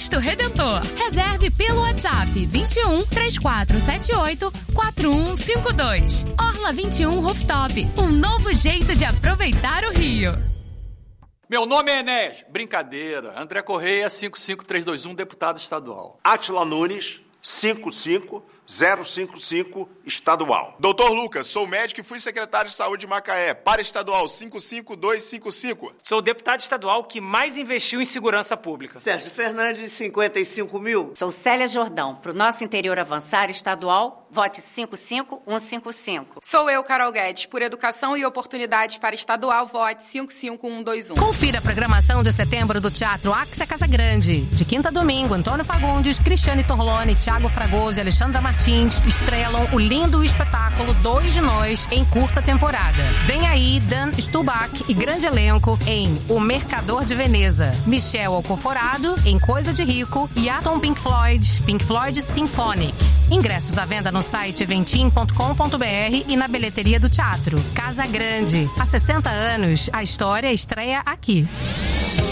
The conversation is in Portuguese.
Cristo Redentor. Reserve pelo WhatsApp 21 3478 4152. Orla 21 Rooftop. Um novo jeito de aproveitar o Rio. Meu nome é Enéas. Brincadeira. André Correia, 55321, deputado estadual. Átila Nunes, 55055, estadual. Doutor Lucas, sou médico e fui secretário de saúde de Macaé, para estadual 55255. Sou o deputado estadual que mais investiu em segurança pública. Sérgio Fernandes, 55 mil. Sou Célia Jordão. Para o nosso interior avançar estadual, vote 55155. Sou eu, Carol Guedes. Por educação e oportunidades para estadual, vote 55121. Confira a programação de setembro do Teatro Axia Casa Grande. De quinta a domingo, Antônio Fagundes, Cristiane Torlone, Thiago Fragoso e Alexandra Martins estrelam o lindo espetáculo Dois de Nós em curta temporada. Vem aí Dan Stubach e grande elenco em O Mercador de Veneza, Michel Alcoforado em Coisa de Rico e Atom Pink Floyd Symphonic. Ingressos à venda no site eventim.com.br e na bilheteria do teatro. Casa Grande. Há 60 anos, a história estreia aqui.